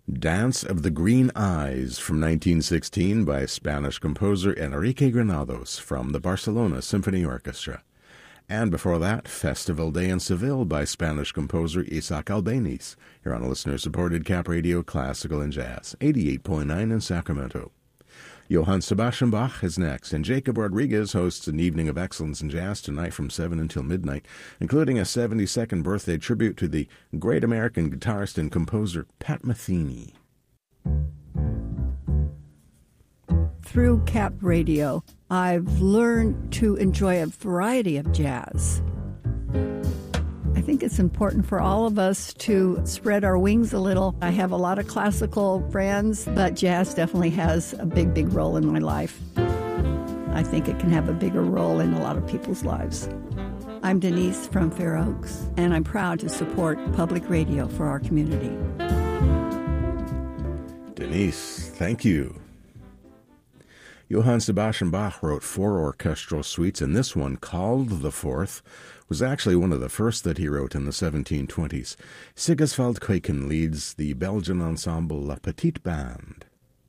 Dance of the Green Eyes from 1916 by Spanish composer Enrique Granados from the Barcelona Symphony Orchestra. And before that, Festival Day in Seville by Spanish composer Isaac Albéniz, here on listener-supported Cap Radio Classical and Jazz, 88.9 in Sacramento. Johann Sebastian Bach is next, and Jacob Rodriguez hosts an evening of excellence in jazz tonight from 7 until midnight, including a 72nd birthday tribute to the great American guitarist and composer Pat Metheny. Through Cap Radio, I've learned to enjoy a variety of jazz. I think it's important for all of us to spread our wings a little. I have a lot of classical friends, but jazz definitely has a big, big role in my life. I think it can have a bigger role in a lot of people's lives. I'm Denise from Fair Oaks, and I'm proud to support public radio for our community. Denise, thank you. Johann Sebastian Bach wrote 4 orchestral suites, and this one, called the Fourth, was actually one of the first that he wrote in the 1720s. Sigisvald Kuijken leads the Belgian ensemble La Petite Bande.